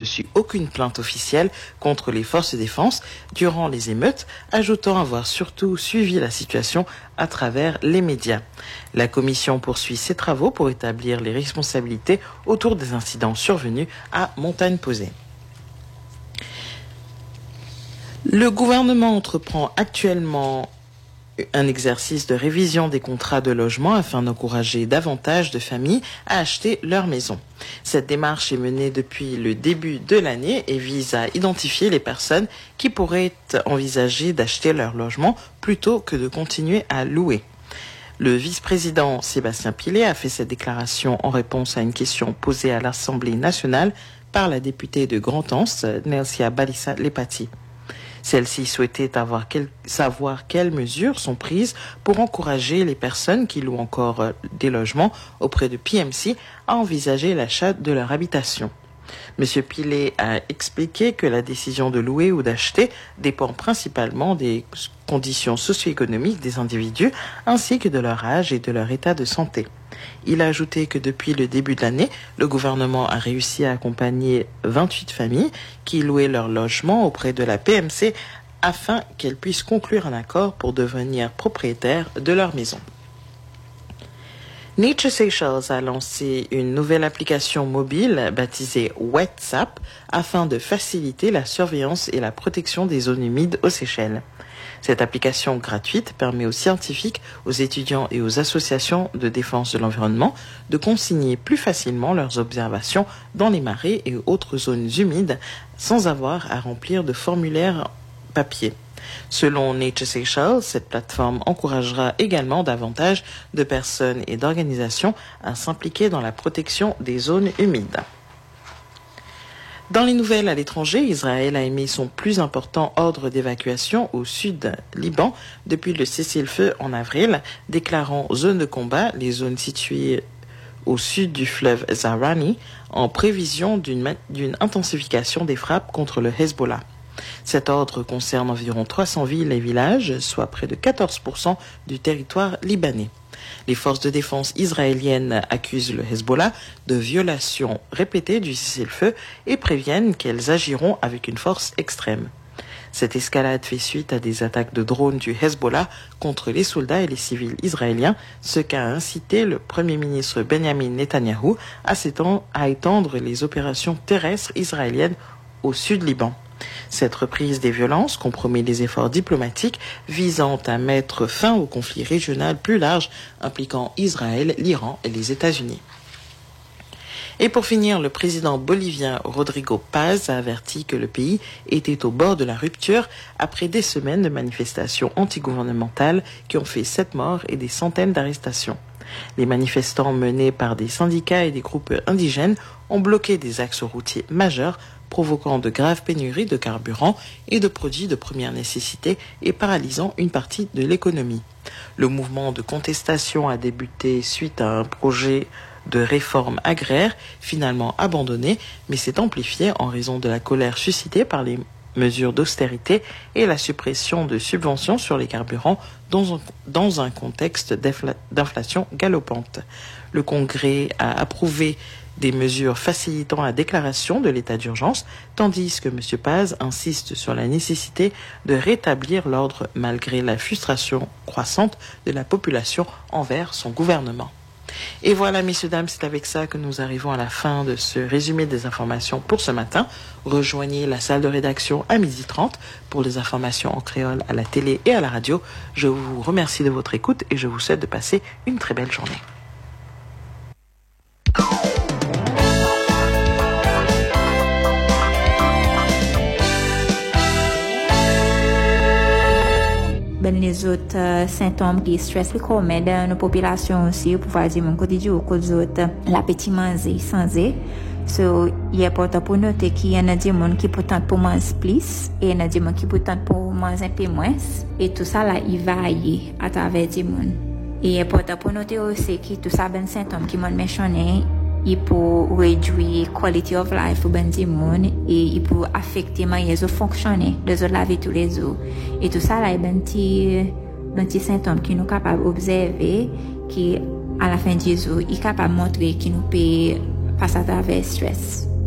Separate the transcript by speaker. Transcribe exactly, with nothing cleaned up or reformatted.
Speaker 1: reçu aucune plainte officielle contre les forces de défense durant les émeutes, ajoutant avoir surtout suivi la situation à travers les médias. La commission poursuit ses travaux pour établir les responsabilités autour des incidents survenus à Montagne-Posay. Le gouvernement entreprend actuellement un exercice de révision des contrats de logement afin d'encourager davantage de familles à acheter leur maison. Cette démarche est menée depuis le début de l'année et vise à identifier les personnes qui pourraient envisager d'acheter leur logement plutôt que de continuer à louer. Le vice-président Sébastien Pillet a fait cette déclaration en réponse à une question posée à l'Assemblée nationale par la députée de Grand-Anse, Nelsia Balissa-Lepati. Celle-ci souhaitait avoir quel... savoir quelles mesures sont prises pour encourager les personnes qui louent encore des logements auprès de P M C à envisager l'achat de leur habitation. Monsieur Pillet a expliqué que la décision de louer ou d'acheter dépend principalement des conditions socio-économiques des individus ainsi que de leur âge et de leur état de santé. Il a ajouté que depuis le début de l'année, le gouvernement a réussi à accompagner vingt-huit familles qui louaient leur logement auprès de la P M C afin qu'elles puissent conclure un accord pour devenir propriétaires de leur maison. Nature Seychelles a lancé une nouvelle application mobile baptisée WetSap afin de faciliter la surveillance et la protection des zones humides aux Seychelles. Cette application gratuite permet aux scientifiques, aux étudiants et aux associations de défense de l'environnement de consigner plus facilement leurs observations dans les marais et autres zones humides sans avoir à remplir de formulaires papier. Selon Nature Seychelles, cette plateforme encouragera également davantage de personnes et d'organisations à s'impliquer dans la protection des zones humides. Dans les nouvelles à l'étranger, Israël a émis son plus important ordre d'évacuation au sud Liban depuis le cessez-le-feu en avril, déclarant zone de combat les zones situées au sud du fleuve Zahrani en prévision d'une, d'une intensification des frappes contre le Hezbollah. Cet ordre concerne environ trois cents villes et villages, soit près de quatorze pour cent du territoire libanais. Les forces de défense israéliennes accusent le Hezbollah de violations répétées du cessez-le-feu et préviennent qu'elles agiront avec une force extrême. Cette escalade fait suite à des attaques de drones du Hezbollah contre les soldats et les civils israéliens, ce qui a incité le Premier ministre Benjamin Netanyahou à, à étendre les opérations terrestres israéliennes au sud Liban. Cette reprise des violences compromet les efforts diplomatiques visant à mettre fin au conflit régional plus large impliquant Israël, l'Iran et les États-Unis. Et pour finir, le président bolivien Rodrigo Paz a averti que le pays était au bord de la rupture après des semaines de manifestations antigouvernementales qui ont fait sept morts et des centaines d'arrestations. Les manifestants menés par des syndicats et des groupes indigènes ont bloqué des axes routiers majeurs, provoquant de graves pénuries de carburant et de produits de première nécessité et paralysant une partie de l'économie. Le mouvement de contestation a débuté suite à un projet de réforme agraire finalement abandonné, mais s'est amplifié en raison de la colère suscitée par les mesures d'austérité et la suppression de subventions sur les carburants dans un, dans un contexte d'infla, d'inflation galopante. Le Congrès a approuvé des mesures facilitant la déclaration de l'état d'urgence, tandis que M. Paz insiste sur la nécessité de rétablir l'ordre malgré la frustration croissante de la population envers son gouvernement. Et voilà, messieurs, dames, c'est avec ça que nous arrivons à la fin de ce résumé des informations pour ce matin. Rejoignez la salle de rédaction à midi trente pour les informations en créole à la télé et à la radio. Je vous remercie de votre écoute et je vous souhaite de passer une très belle journée.
Speaker 2: Ben les autres euh, symptômes qui stress qui commettent dans la population aussi pour voir dire mon quotidien aux autres l'appétit manger sans et so il est important pour noter qu'il y en a des gens qui pourtant pour manger plus et il y en a des gens qui pourtant pour manger un peu moins et tout ça là il varie à travers des gens et il est important pour noter aussi que tout ça ben symptômes qui m'ont mentionné il peut réduire quality of life pour ben monde et il peut affecter manière de fonctionner de la vie tous les jours et tout ça là est ben petit un petit symptôme qui nous capable observer qui à la fin du jour il capable montrer qui nous peut passer à travers stress.